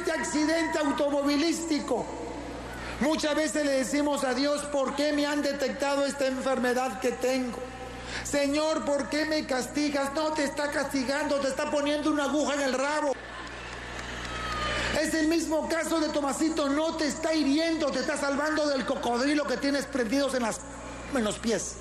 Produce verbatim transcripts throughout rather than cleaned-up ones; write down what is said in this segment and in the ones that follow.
este accidente automovilístico. Muchas veces le decimos a Dios, ¿por qué me han detectado esta enfermedad que tengo? Señor, ¿por qué me castigas? No te está castigando, te está poniendo una aguja en el rabo. Es el mismo caso de Tomasito, no te está hiriendo, te está salvando del cocodrilo que tienes prendidos en, las, en los pies.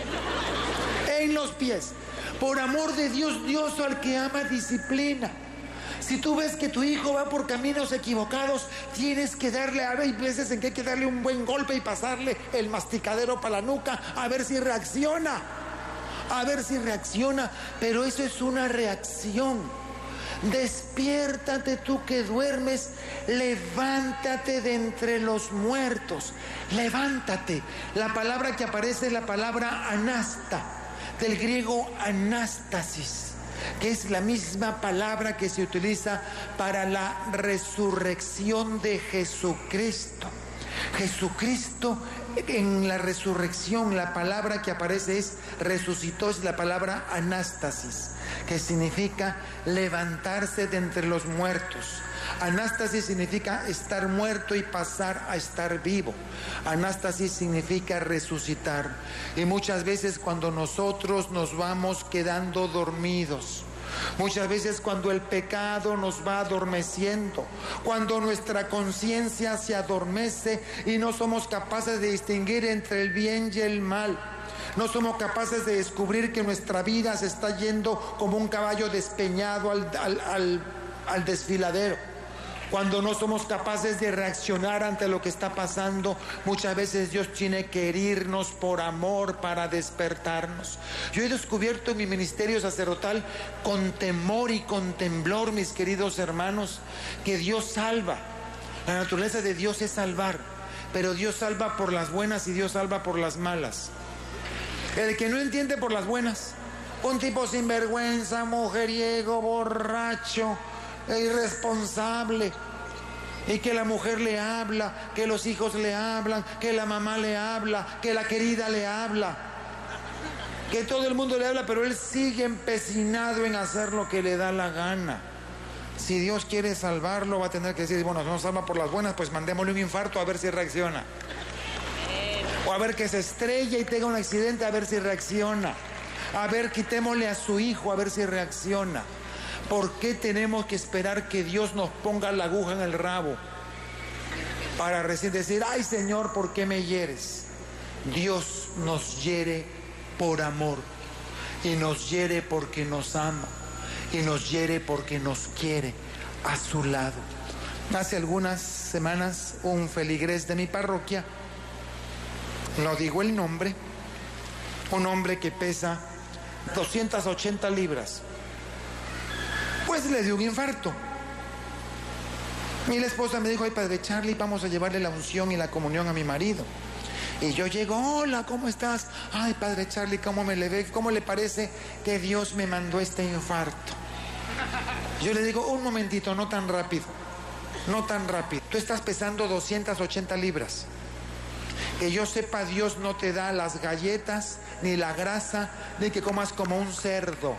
En los pies. Por amor de Dios, Dios al que ama disciplina. Si tú ves que tu hijo va por caminos equivocados, tienes que darle, a ver, hay veces en que hay que darle un buen golpe y pasarle el masticadero para la nuca, a ver si reacciona, a ver si reacciona, pero eso es una reacción. Despiértate tú que duermes, levántate de entre los muertos, levántate. La palabra que aparece es la palabra anasta, del griego anástasis, que es la misma palabra que se utiliza para la resurrección de Jesucristo. Jesucristo en la resurrección, la palabra que aparece es resucitó, es la palabra anástasis, que significa levantarse de entre los muertos. Anástasis significa estar muerto y pasar a estar vivo. Anástasis significa resucitar. Y muchas veces cuando nosotros nos vamos quedando dormidos, muchas veces cuando el pecado nos va adormeciendo, cuando nuestra conciencia se adormece y no somos capaces de distinguir entre el bien y el mal, no somos capaces de descubrir que nuestra vida se está yendo como un caballo despeñado al, al, al, al desfiladero, cuando no somos capaces de reaccionar ante lo que está pasando, muchas veces Dios tiene que herirnos por amor para despertarnos. Yo he descubierto en mi ministerio sacerdotal, con temor y con temblor, mis queridos hermanos, que Dios salva. La naturaleza de Dios es salvar, pero Dios salva por las buenas y Dios salva por las malas. El que no entiende por las buenas, un tipo sinvergüenza, mujeriego, borracho, irresponsable, y que la mujer le habla, que los hijos le hablan, que la mamá le habla, que la querida le habla, que todo el mundo le habla, pero él sigue empecinado en hacer lo que le da la gana. Si Dios quiere salvarlo, va a tener que decir, bueno, no salva por las buenas, pues mandémosle un infarto a ver si reacciona, o a ver que se estrella y tenga un accidente, a ver si reacciona, a ver, quitémosle a su hijo, a ver si reacciona. ¿Por qué tenemos que esperar que Dios nos ponga la aguja en el rabo para recién decir, ay Señor, ¿por qué me hieres? Dios nos hiere por amor, y nos hiere porque nos ama, y nos hiere porque nos quiere a su lado. Hace algunas semanas un feligrés de mi parroquia, no digo el nombre, un hombre que pesa doscientas ochenta libras, pues le dio un infarto. Y la esposa me dijo, ay padre Charlie, vamos a llevarle la unción y la comunión a mi marido. Y yo llego, hola, ¿cómo estás? Ay padre Charlie, ¿cómo me le ve? ¿Cómo le parece que Dios me mandó este infarto? Yo le digo, un momentito, no tan rápido, no tan rápido. Tú estás pesando doscientas ochenta libras. Que yo sepa, Dios no te da las galletas, ni la grasa, ni que comas como un cerdo.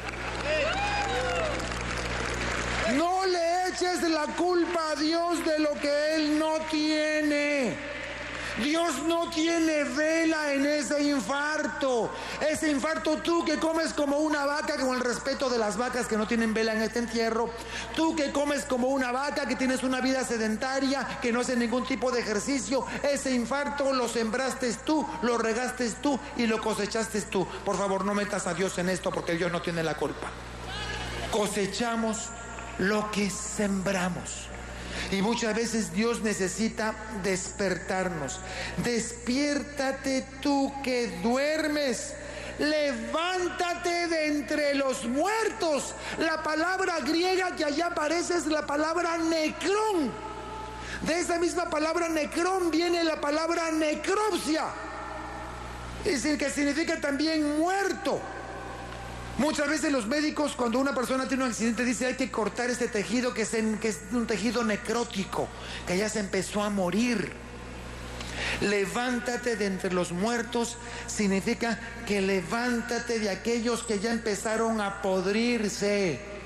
No le eches la culpa a Dios de lo que Él no tiene. Dios no tiene vela en ese infarto. Ese infarto, tú que comes como una vaca, con el respeto de las vacas que no tienen vela en este entierro, tú que comes como una vaca, que tienes una vida sedentaria, que no haces ningún tipo de ejercicio, ese infarto lo sembraste tú, lo regaste tú y lo cosechaste tú. Por favor, no metas a Dios en esto, porque Dios no tiene la culpa. Cosechamos lo que sembramos. Y muchas veces Dios necesita despertarnos. Despiértate tú que duermes, levántate de entre los muertos. La palabra griega que allá aparece es la palabra necrón. De esa misma palabra necrón viene la palabra necropsia, es decir, que significa también muerto. Muchas veces los médicos, cuando una persona tiene un accidente, dicen hay que cortar este tejido que es, en, que es un tejido necrótico, que ya se empezó a morir. Levántate de entre los muertos significa que levántate de aquellos que ya empezaron a podrirse.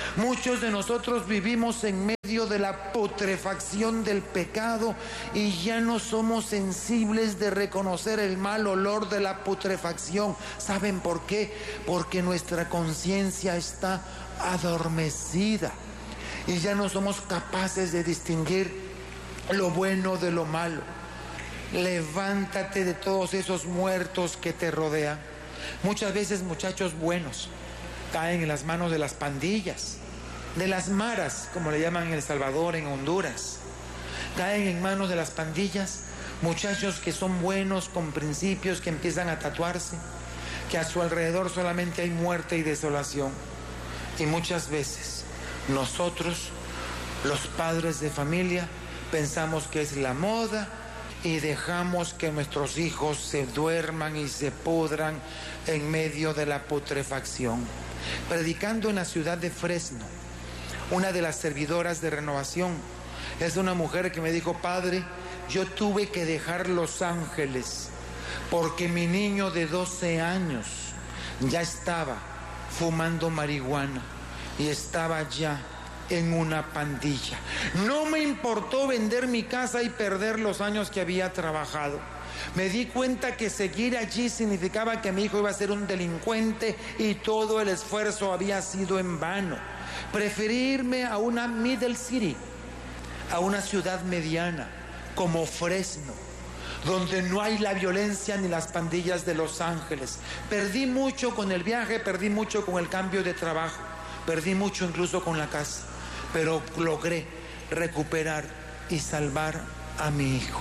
Muchos de nosotros vivimos en medio de la putrefacción del pecado y ya no somos sensibles de reconocer el mal olor de la putrefacción. ¿Saben por qué? Porque nuestra conciencia está adormecida y ya no somos capaces de distinguir lo bueno de lo malo. Levántate de todos esos muertos que te rodean. Muchas veces muchachos buenos caen en las manos de las pandillas, de las maras, como le llaman en El Salvador, en Honduras. Caen en manos de las pandillas muchachos que son buenos, con principios, que empiezan a tatuarse, que a su alrededor solamente hay muerte y desolación. Y muchas veces nosotros, los padres de familia, pensamos que es la moda y dejamos que nuestros hijos se duerman y se pudran en medio de la putrefacción. Predicando en la ciudad de Fresno, una de las servidoras de Renovación es una mujer que me dijo: padre, yo tuve que dejar Los Ángeles porque mi niño de doce años ya estaba fumando marihuana y estaba ya en una pandilla. No me importó vender mi casa y perder los años que había trabajado. Me di cuenta que seguir allí significaba que mi hijo iba a ser un delincuente y todo el esfuerzo había sido en vano. Preferí irme a una middle city, a una ciudad mediana como Fresno, donde no hay la violencia ni las pandillas de Los Ángeles. Perdí mucho con el viaje, perdí mucho con el cambio de trabajo, perdí mucho incluso con la casa, pero logré recuperar y salvar a mi hijo.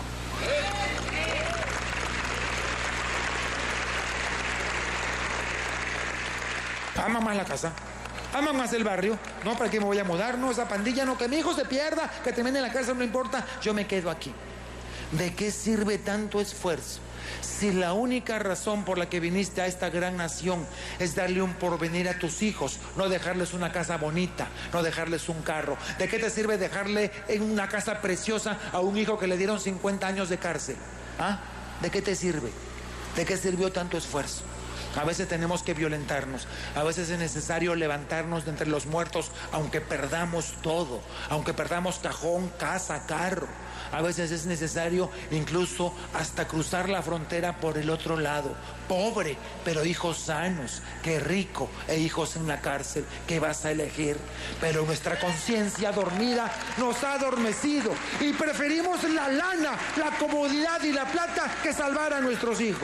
Ama más la casa, ama más el barrio. No, ¿para qué me voy a mudar? No, esa pandilla no, que mi hijo se pierda, que termine en la cárcel, no importa, yo me quedo aquí. ¿De qué sirve tanto esfuerzo si la única razón por la que viniste a esta gran nación es darle un porvenir a tus hijos, no dejarles una casa bonita, no dejarles un carro? ¿De qué te sirve dejarle en una casa preciosa a un hijo que le dieron cincuenta años de cárcel? ¿Ah? ¿De qué te sirve? ¿De qué sirvió tanto esfuerzo? A veces tenemos que violentarnos, a veces es necesario levantarnos de entre los muertos, aunque perdamos todo, aunque perdamos cajón, casa, carro. A veces es necesario incluso hasta cruzar la frontera por el otro lado. Pobre, pero hijos sanos, qué rico, e hijos en la cárcel, ¿qué vas a elegir? Pero nuestra conciencia dormida nos ha adormecido y preferimos la lana, la comodidad y la plata que salvar a nuestros hijos.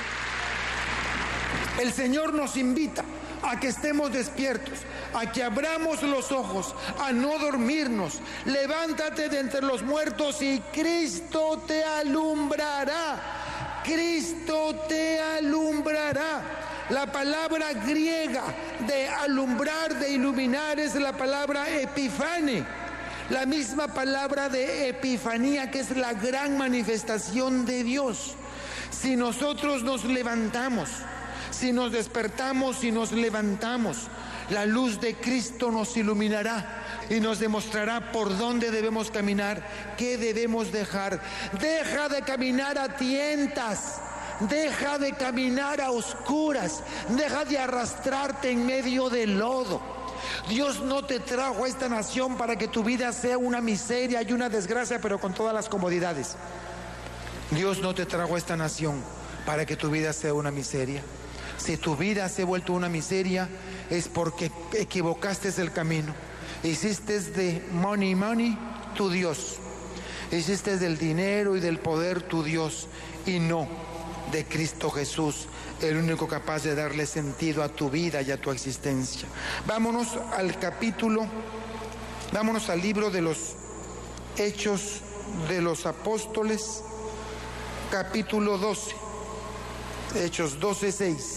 El Señor nos invita a que estemos despiertos, a que abramos los ojos, a no dormirnos. Levántate de entre los muertos y Cristo te alumbrará. Cristo te alumbrará. La palabra griega de alumbrar, de iluminar, es la palabra epifane. La misma palabra de epifanía, que es la gran manifestación de Dios. Si nosotros nos levantamos, si nos despertamos y nos levantamos, la luz de Cristo nos iluminará y nos demostrará por dónde debemos caminar, qué debemos dejar. Deja de caminar a tientas, deja de caminar a oscuras, deja de arrastrarte en medio del lodo. Dios no te trajo a esta nación para que tu vida sea una miseria y una desgracia, pero con todas las comodidades. Dios no te trajo a esta nación para que tu vida sea una miseria. Si tu vida se ha vuelto una miseria, es porque equivocaste el camino. Hiciste de money, money tu Dios. Hiciste del dinero y del poder tu Dios, y no de Cristo Jesús, el único capaz de darle sentido a tu vida y a tu existencia. Vámonos al capítulo, vámonos al libro de los Hechos de los Apóstoles, capítulo doce. Hechos doce, seis.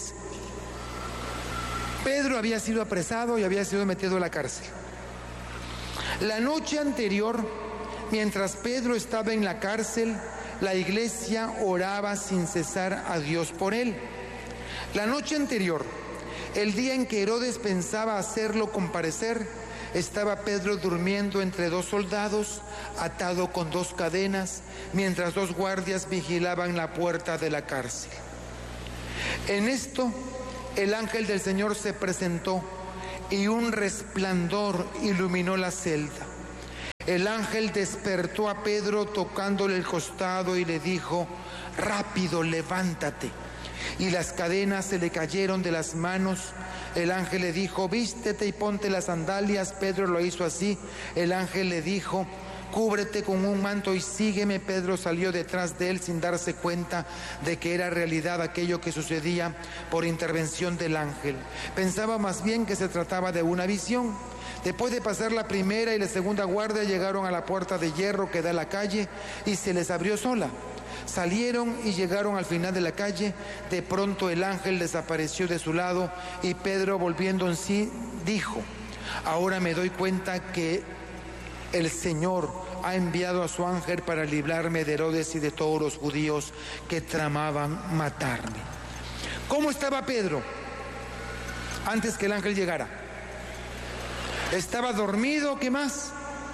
Pedro había sido apresado y había sido metido a la cárcel. La noche anterior, mientras Pedro estaba en la cárcel, la iglesia oraba sin cesar a Dios por él. La noche anterior, el día en que Herodes pensaba hacerlo comparecer, estaba Pedro durmiendo entre dos soldados, atado con dos cadenas, mientras dos guardias vigilaban la puerta de la cárcel. En esto, el ángel del Señor se presentó y un resplandor iluminó la celda. El ángel despertó a Pedro tocándole el costado y le dijo: rápido, levántate. Y las cadenas se le cayeron de las manos. El ángel le dijo: vístete y ponte las sandalias. Pedro lo hizo así. El ángel le dijo: cúbrete con un manto y sígueme. Pedro salió detrás de él sin darse cuenta de que era realidad aquello que sucedía por intervención del ángel. Pensaba más bien que se trataba de una visión. Después de pasar la primera y la segunda guardia, llegaron a la puerta de hierro que da a la calle y se les abrió sola. Salieron y llegaron al final de la calle. De pronto el ángel desapareció de su lado y Pedro, volviendo en sí, dijo: ahora me doy cuenta que el Señor ha enviado a su ángel para librarme de Herodes y de todos los judíos que tramaban matarme. ¿Cómo estaba Pedro antes que el ángel llegara? Estaba dormido, ¿qué más?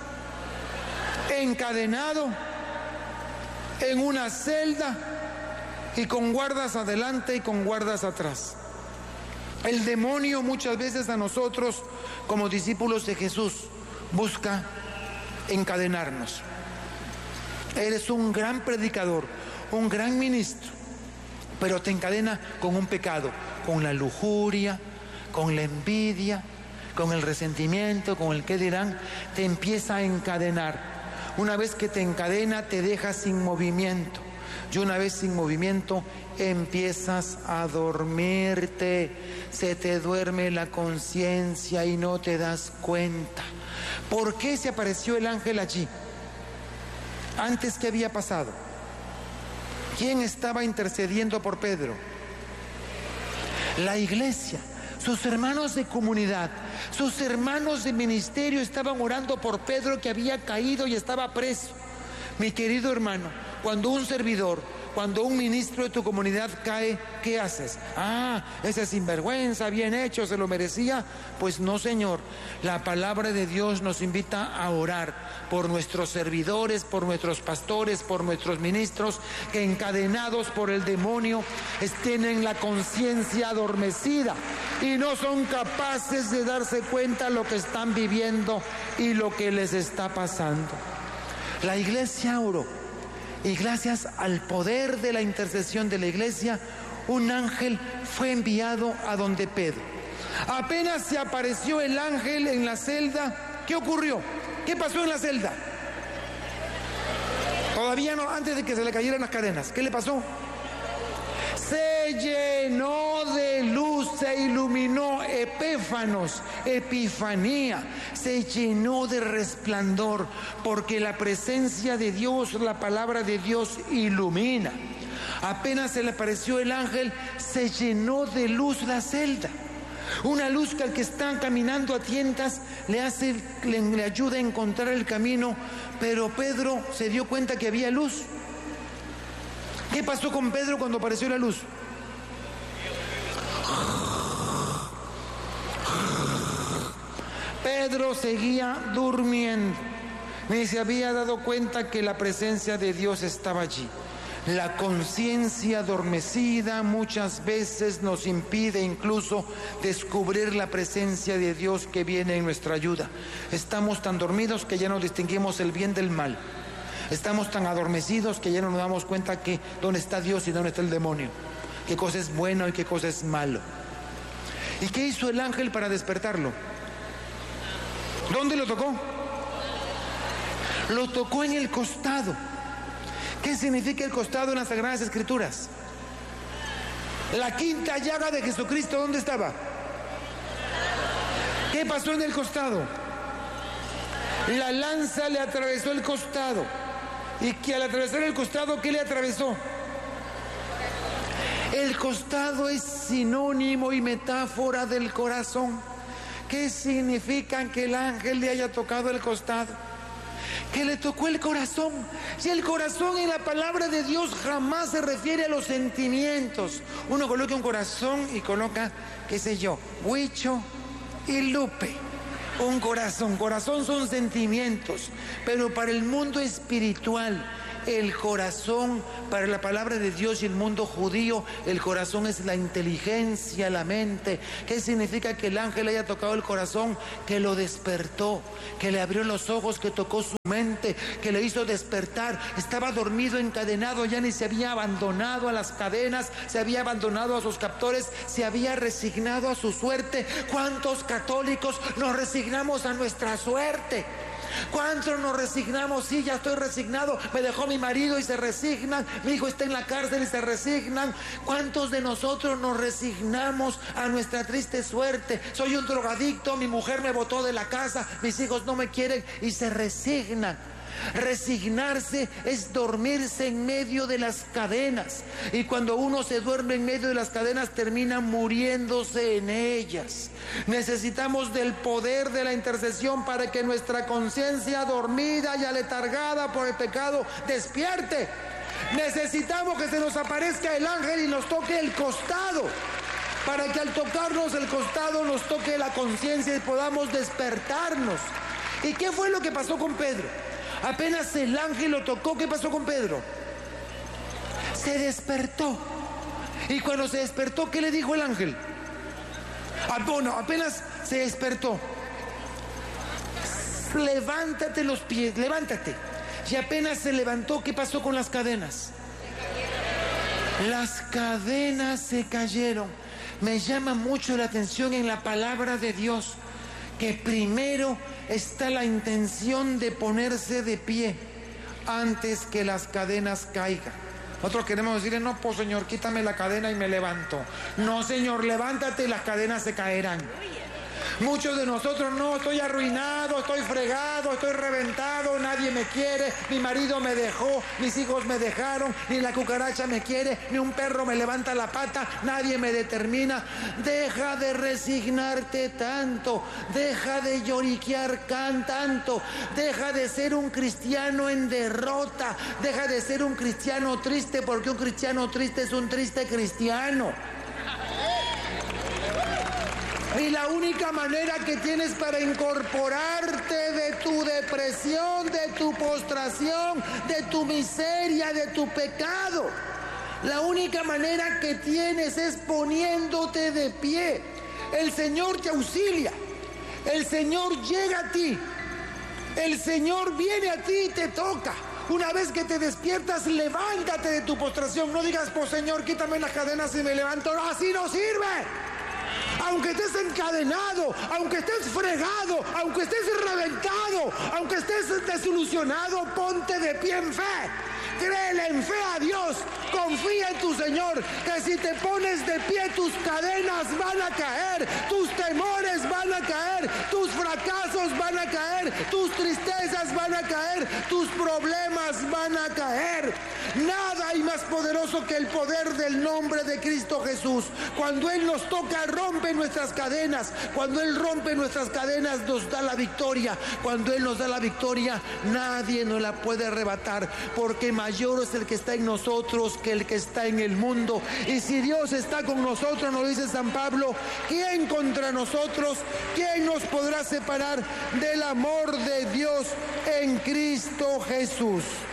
Encadenado en una celda y con guardas adelante y con guardas atrás. El demonio muchas veces a nosotros, como discípulos de Jesús, busca encadenarnos. Eres un gran predicador, un gran ministro, pero te encadena con un pecado, con la lujuria, con la envidia, con el resentimiento, con el qué dirán. Te empieza a encadenar. Una vez que te encadena, te deja sin movimiento. Y una vez sin movimiento, empiezas a dormirte. Se te duerme la conciencia y no te das cuenta. ¿Por qué se apareció el ángel allí? Antes, ¿qué había pasado? ¿Quién estaba intercediendo por Pedro? La iglesia, sus hermanos de comunidad, sus hermanos de ministerio estaban orando por Pedro, que había caído y estaba preso. Mi querido hermano, cuando un servidor, cuando un ministro de tu comunidad cae, ¿qué haces? Ah, ese sinvergüenza, bien hecho, se lo merecía. Pues no, señor. La palabra de Dios nos invita a orar por nuestros servidores, por nuestros pastores, por nuestros ministros, que encadenados por el demonio tienen la conciencia adormecida y no son capaces de darse cuenta lo que están viviendo y lo que les está pasando. La iglesia oró. Y gracias al poder de la intercesión de la iglesia, un ángel fue enviado a donde Pedro. Apenas se apareció el ángel en la celda, ¿qué ocurrió? ¿Qué pasó en la celda? Todavía no, antes de que se le cayeran las cadenas. ¿Qué le pasó? Se llenó de luz, se iluminó, epífanos, epifanía, se llenó de resplandor, porque la presencia de Dios, la palabra de Dios ilumina. Apenas se le apareció el ángel, se llenó de luz la celda. Una luz que al que está caminando a tientas le hace, le, le ayuda a encontrar el camino, pero Pedro se dio cuenta que había luz. ¿Qué pasó con Pedro cuando apareció la luz? Pedro seguía durmiendo, ni se había dado cuenta que la presencia de Dios estaba allí. La conciencia adormecida muchas veces nos impide incluso descubrir la presencia de Dios que viene en nuestra ayuda. Estamos tan dormidos que ya no distinguimos el bien del mal. Estamos tan adormecidos que ya no nos damos cuenta que dónde está Dios y dónde está el demonio, qué cosa es bueno y qué cosa es malo. ¿Y qué hizo el ángel para despertarlo? ¿Dónde lo tocó? Lo tocó en el costado. ¿Qué significa el costado en las Sagradas Escrituras? La quinta llaga de Jesucristo, ¿dónde estaba? ¿Qué pasó en el costado? La lanza le atravesó el costado. Y que al atravesar el costado, ¿qué le atravesó? El costado es sinónimo y metáfora del corazón. ¿Qué significa que el ángel le haya tocado el costado? Que le tocó el corazón. Si el corazón en la palabra de Dios jamás se refiere a los sentimientos. Uno coloca un corazón y coloca, qué sé yo, Huicho y Lupe. Un corazón, corazón son sentimientos, pero para el mundo espiritual el corazón. Para la palabra de Dios y el mundo judío, el corazón es la inteligencia, la mente. ¿Qué significa que el ángel haya tocado el corazón? Que lo despertó, que le abrió los ojos, que tocó su mente, que le hizo despertar. Estaba dormido, encadenado, ya ni se había abandonado a las cadenas, se había abandonado a sus captores, se había resignado a su suerte. ¿Cuántos católicos nos resignamos a nuestra suerte? ¿Cuántos nos resignamos? Sí, ya estoy resignado, me dejó mi marido y se resignan, mi hijo está en la cárcel y se resignan. ¿Cuántos de nosotros nos resignamos a nuestra triste suerte? Soy un drogadicto, mi mujer me botó de la casa, mis hijos no me quieren y se resignan. Resignarse es dormirse en medio de las cadenas, y cuando uno se duerme en medio de las cadenas termina muriéndose en ellas. Necesitamos del poder de la intercesión para que nuestra conciencia dormida y aletargada por el pecado despierte. Necesitamos que se nos aparezca el ángel y nos toque el costado, para que al tocarnos el costado nos toque la conciencia y podamos despertarnos. ¿Y qué fue lo que pasó con Pedro? Apenas el ángel lo tocó, ¿qué pasó con Pedro? Se despertó. Y cuando se despertó, ¿qué le dijo el ángel? Ah, bueno, apenas se despertó. Levántate los pies, levántate. Y apenas se levantó, ¿qué pasó con las cadenas? Las cadenas se cayeron. Me llama mucho la atención en la palabra de Dios que primero está la intención de ponerse de pie antes que las cadenas caigan. Nosotros queremos decirle, no, pues Señor, quítame la cadena y me levanto. No, Señor, levántate y las cadenas se caerán. Muchos de nosotros, no, estoy arruinado, estoy fregado, estoy reventado, nadie me quiere, mi marido me dejó, mis hijos me dejaron, ni la cucaracha me quiere, ni un perro me levanta la pata, nadie me determina. Deja de resignarte tanto, deja de lloriquear tanto, deja de ser un cristiano en derrota, deja de ser un cristiano triste, porque un cristiano triste es un triste cristiano. Y la única manera que tienes para incorporarte de tu depresión, de tu postración, de tu miseria, de tu pecado, la única manera que tienes es poniéndote de pie. El Señor te auxilia, el Señor llega a ti, el Señor viene a ti y te toca. Una vez que te despiertas, levántate de tu postración. No digas, pues Señor, quítame las cadenas y me levanto. Así no sirve. Aunque estés encadenado, aunque estés fregado, aunque estés reventado, aunque estés desilusionado, ponte de pie en fe. Créele en fe a Dios, confía en tu Señor, que si te pones de pie tus cadenas van a caer, tus temores van a caer, tus fracasos van a caer, tus tristezas van a caer, tus problemas van a caer. Nada hay más poderoso que el poder del nombre de Cristo Jesús. Cuando Él nos toca, rompe nuestras cadenas. Cuando Él rompe nuestras cadenas, nos da la victoria. Cuando Él nos da la victoria, nadie nos la puede arrebatar, porque mayor es el que está en nosotros que el que está en el mundo. Y si Dios está con nosotros, nos dice San Pablo, ¿quién contra nosotros? ¿Quién nos podrá separar del amor de Dios en Cristo Jesús?